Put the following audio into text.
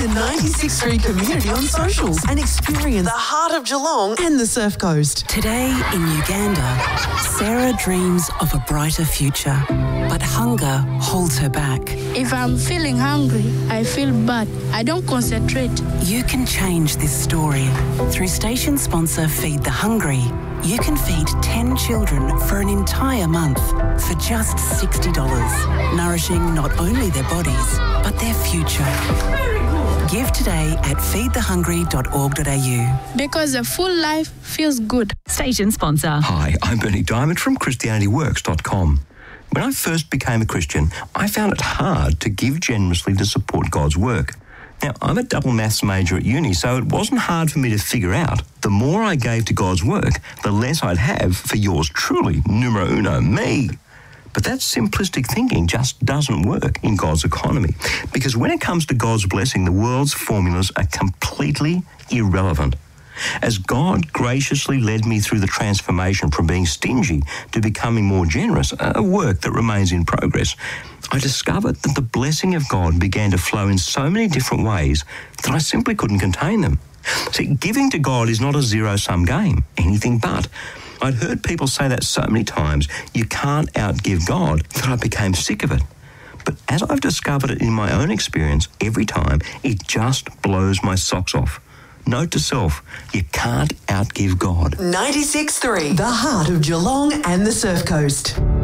the 96.3 community on socials and experience the heart of Geelong and the Surf Coast. Today in Uganda, Sarah dreams of a brighter future, but hunger holds her back. If I'm feeling hungry, I feel bad. I don't concentrate. You can change this story. Through station sponsor Feed the Hungry, you can feed 10 children for an entire month for just $60, nourishing not only their bodies, but their future. Give today at feedthehungry.org.au. Because a full life feels good. Station sponsor. Hi, I'm Bernie Diamond from ChristianityWorks.com. When I first became a Christian, I found it hard to give generously to support God's work. Now, I'm a double maths major at uni, so it wasn't hard for me to figure out the more I gave to God's work, the less I'd have for yours truly, numero uno, me. But that simplistic thinking just doesn't work in God's economy, because when it comes to God's blessing, the world's formulas are completely irrelevant. As God graciously led me through the transformation from being stingy to becoming more generous, a work that remains in progress, I discovered that the blessing of God began to flow in so many different ways that I simply couldn't contain them. See, giving to God is not a zero-sum game, anything but. I'd heard people say that so many times, you can't outgive God, that I became sick of it. But as I've discovered it in my own experience, every time, it just blows my socks off. Note to self, you can't outgive God. 96.3, the heart of Geelong and the Surf Coast.